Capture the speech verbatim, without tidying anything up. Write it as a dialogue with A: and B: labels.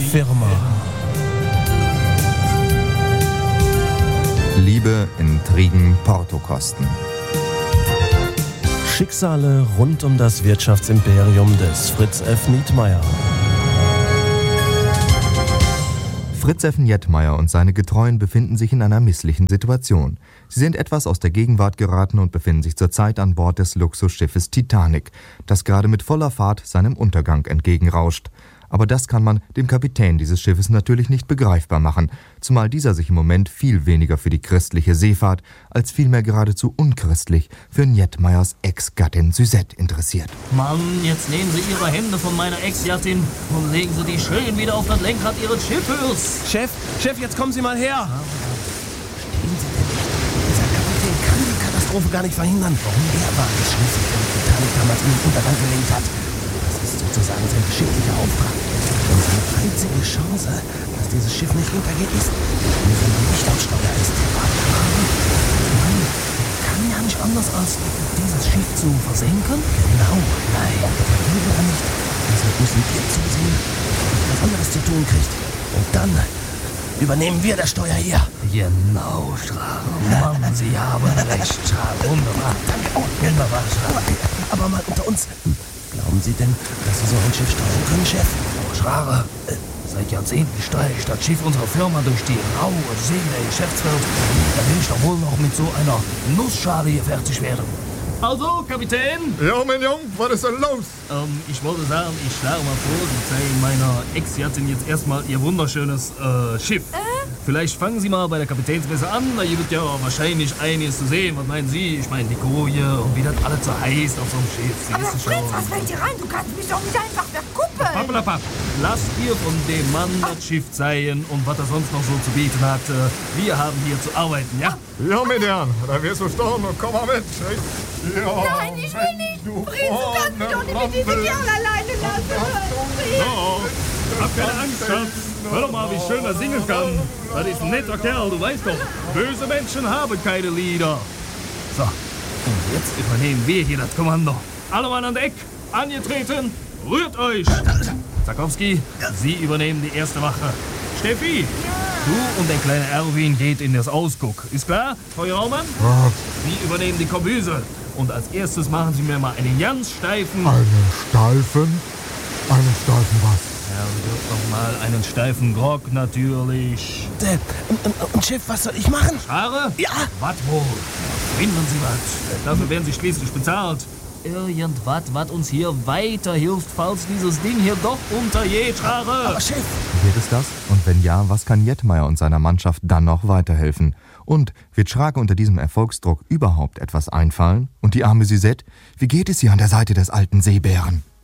A: Firma.
B: Liebe, Intrigen, Portokosten.
A: Schicksale rund um das Wirtschaftsimperium des Fritz F. Nietmeyer.
B: Fritz F. Nietmeyer und seine Getreuen befinden sich in einer misslichen Situation. Sie sind etwas aus der Gegenwart geraten und befinden sich zurzeit an Bord des Luxusschiffes Titanic, das gerade mit voller Fahrt seinem Untergang entgegenrauscht. Aber das kann man dem Kapitän dieses Schiffes natürlich nicht begreifbar machen, zumal dieser sich im Moment viel weniger für die christliche Seefahrt als vielmehr geradezu unchristlich für Nietmeyers Ex-Gattin Suzette interessiert.
C: Mann, jetzt nehmen Sie Ihre Hände von meiner Ex-Gattin und legen Sie die schön wieder auf das Lenkrad Ihres Schiffes.
A: Chef, Chef, jetzt kommen Sie mal her.
D: Verstehen Sie denn nicht? Dieser Kapitän kann die Katastrophe gar nicht verhindern. Warum er war es schließlich, der die Titanic damals in den Untergang gelenkt hat? Das ist sozusagen sein geschicklicher Auftrag. Und seine einzige Chance, dass dieses Schiff nicht untergeht, ist, wenn man nicht am Steuer ist. Man kann ja nicht anders, als dieses Schiff zu versenken. Genau. Nein, das will er nicht. Deshalb müssen wir zusehen, dass er was anderes zu tun kriegt. Und dann übernehmen wir das Steuer hier.
C: Genau, Strache. Mann, Sie haben recht, Strache. Wunderbar.
D: Danke. Oh,
C: Wunderbar, Strache.
D: Aber, aber mal unter uns. Glauben Sie denn, dass Sie so ein Schiff steuern können, Chef?
C: Oh, Strache. Äh, seit Jahrzehnten steuere ich das Schiff unserer Firma durch die raue See der Geschäftswelt. Da will ich doch wohl noch mit so einer Nussschale hier fertig werden. Also, Kapitän?
E: Ja, mein Junge, was ist denn los?
C: Ähm, ich wollte sagen, ich schlage mal vor, Sie zeigen meiner Ex-Gattin jetzt erstmal ihr wunderschönes äh, Schiff. Äh? Vielleicht fangen Sie mal bei der Kapitänsmesse an, da gibt ja wahrscheinlich einiges zu sehen. Was meinen Sie? Ich meine, die Koje und wie das alles so heißt auf so einem Schiff. Sie
F: Aber
C: wissen
F: Fritz,
C: schon.
F: was fällt dir rein? Du kannst mich doch nicht einfach verkuppeln.
C: Pappelapapp, lasst ihr von dem Mann das Schiff zeigen und was er sonst noch so zu bieten hat. Äh, Wir haben hier zu arbeiten, ja?
E: Ja, meine Herren, da wirst du staunen und komm mal mit. Ja,
F: Nein, ich will nicht.
E: du
F: Fritz, du kannst mich doch nicht mit diesem Kerl alleine lassen. Fritz.
C: So, hab keine Angst, Schatz. Hör doch mal, wie schön er singen kann. Das ist ein netter Kerl, du weißt doch. Böse Menschen haben keine Lieder. So, und jetzt übernehmen wir hier das Kommando. Alle Mann an Deck, angetreten, rührt euch. Zakowski, Sie übernehmen die erste Wache. Steffi, du und der kleine Erwin geht in das Ausguck. Ist klar, Feuerraumann?
E: Ja.
C: Sie übernehmen die Kombüse. Und als erstes machen Sie mir mal einen ganz steifen...
E: Einen steifen? Einen steifen was?
C: Ja, wird noch mal einen steifen Grog natürlich.
D: Äh, und, und, und Chef, was soll ich machen?
C: Haare?
D: Ja.
C: Was wohl? Finden Sie was. Dafür werden Sie schließlich bezahlt. Irgendwas, was uns hier weiterhilft, falls dieses Ding hier doch untergeht, Haare.
D: Aber Chef,
B: Wird es das? Und wenn ja, was kann Nietmeyer und seiner Mannschaft dann noch weiterhelfen? Und wird Schrake unter diesem Erfolgsdruck überhaupt etwas einfallen? Und die arme Suzette? Wie geht es ihr an der Seite des alten Seebären?